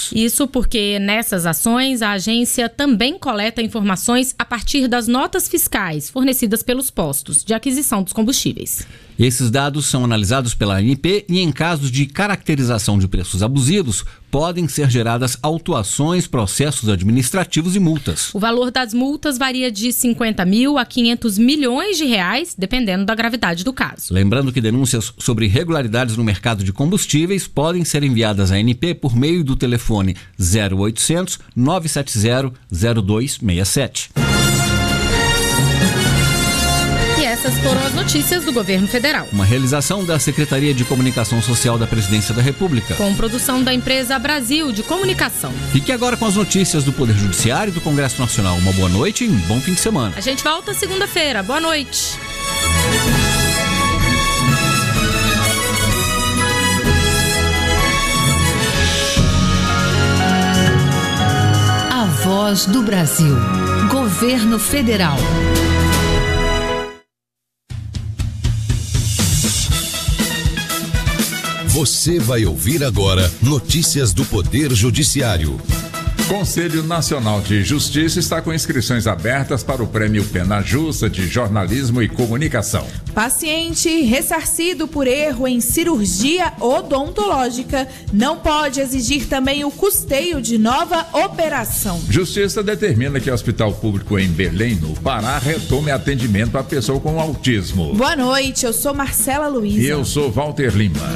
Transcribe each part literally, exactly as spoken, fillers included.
Isso porque nessas ações a agência também coleta informações a partir das notas fiscais fornecidas pelos postos de aquisição dos combustíveis. Esses dados são analisados pela A N P e, em casos de caracterização de preços abusivos, podem ser geradas autuações, processos administrativos e multas. O valor das multas varia de cinquenta mil a quinhentos milhões de reais, dependendo da gravidade do caso. Lembrando que denúncias sobre irregularidades no mercado de combustíveis podem ser enviadas à A N P por meio do telefone zero oitocentos, nove sete zero, zero dois seis sete. Essas foram as notícias do governo federal. Uma realização da Secretaria de Comunicação Social da Presidência da República. Com produção da empresa Brasil de Comunicação. Fique agora com as notícias do Poder Judiciário e do Congresso Nacional. Uma boa noite e um bom fim de semana. A gente volta segunda-feira. Boa noite. A Voz do Brasil. Governo Federal. Você vai ouvir agora notícias do Poder Judiciário. Conselho Nacional de Justiça está com inscrições abertas para o Prêmio Pena Justa de Jornalismo e Comunicação. Paciente ressarcido por erro em cirurgia odontológica não pode exigir também o custeio de nova operação. Justiça determina que o Hospital Público em Belém, no Pará, retome atendimento à pessoa com autismo. Boa noite, eu sou Marcela Luiza. E eu sou Walter Lima.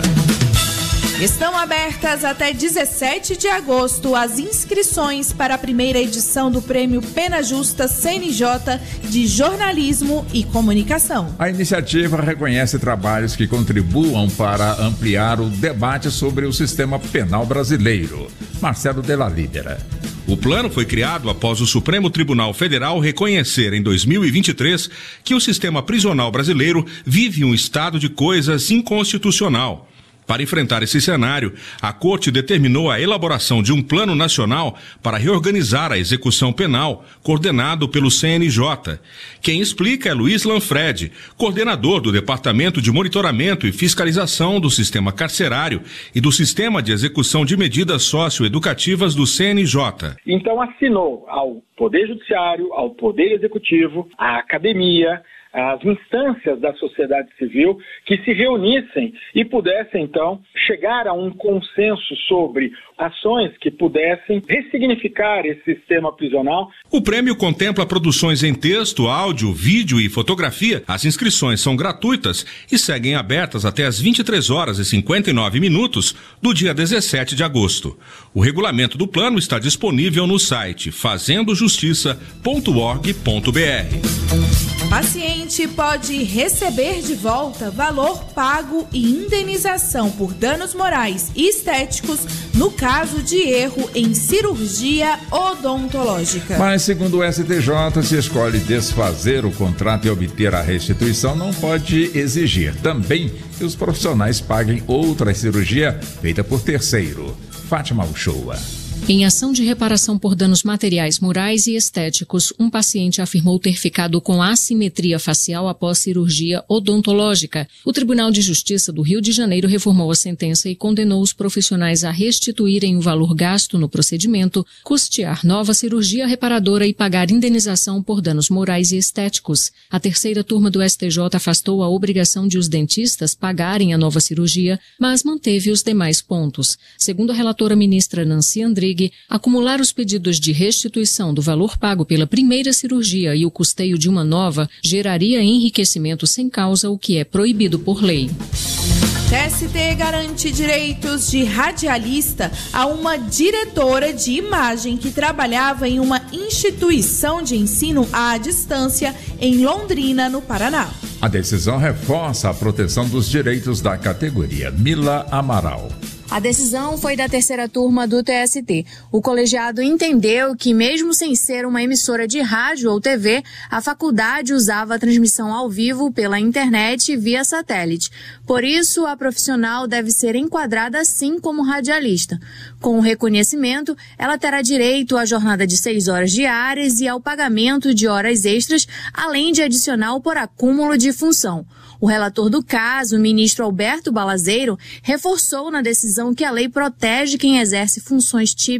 Estão abertas até dezessete de agosto as inscrições para a primeira edição do Prêmio Pena Justa C N J de Jornalismo e Comunicação. A iniciativa reconhece trabalhos que contribuam para ampliar o debate sobre o sistema penal brasileiro. Marcelo Della Lídera. O plano foi criado após o Supremo Tribunal Federal reconhecer em dois mil e vinte e três que o sistema prisional brasileiro vive um estado de coisas inconstitucional. Para enfrentar esse cenário, a Corte determinou a elaboração de um plano nacional para reorganizar a execução penal, coordenado pelo C N J. Quem explica é Luiz Lanfred, coordenador do Departamento de Monitoramento e Fiscalização do Sistema Carcerário e do Sistema de Execução de Medidas Socioeducativas do C N J. Então assinou ao Poder Judiciário, ao Poder Executivo, à Academia, as instâncias da sociedade civil que se reunissem e pudessem, então, chegar a um consenso sobre ações que pudessem ressignificar esse sistema prisional. O prêmio contempla produções em texto, áudio, vídeo e fotografia. As inscrições são gratuitas e seguem abertas até às vinte e três horas e cinquenta e nove minutos do dia dezessete de agosto. O regulamento do plano está disponível no site fazendo justiça ponto org ponto br. Paciente pode receber de volta valor pago e indenização por danos morais e estéticos no caso de erro em cirurgia odontológica. Mas, segundo o S T J, se escolhe desfazer o contrato e obter a restituição, não pode exigir também que os profissionais paguem outra cirurgia feita por terceiro. Fátima Uchoa. Em ação de reparação por danos materiais, morais e estéticos, um paciente afirmou ter ficado com assimetria facial após cirurgia odontológica. O Tribunal de Justiça do Rio de Janeiro reformou a sentença e condenou os profissionais a restituírem o valor gasto no procedimento, custear nova cirurgia reparadora e pagar indenização por danos morais e estéticos. A terceira turma do S T J afastou a obrigação de os dentistas pagarem a nova cirurgia, mas manteve os demais pontos. Segundo a relatora ministra Nancy Andrighi, acumular os pedidos de restituição do valor pago pela primeira cirurgia e o custeio de uma nova geraria enriquecimento sem causa, o que é proibido por lei. T S T garante direitos de radialista a uma diretora de imagem que trabalhava em uma instituição de ensino à distância em Londrina, no Paraná. A decisão reforça a proteção dos direitos da categoria. Mila Amaral. A decisão foi da terceira turma do T S T. O colegiado entendeu que, mesmo sem ser uma emissora de rádio ou T V, a faculdade usava a transmissão ao vivo pela internet e via satélite. Por isso, a profissional deve ser enquadrada sim como radialista. Com o reconhecimento, ela terá direito à jornada de seis horas diárias e ao pagamento de horas extras, além de adicional por acúmulo de função. O relator do caso, o ministro Alberto Balazeiro, reforçou na decisão que a lei protege quem exerce funções típicas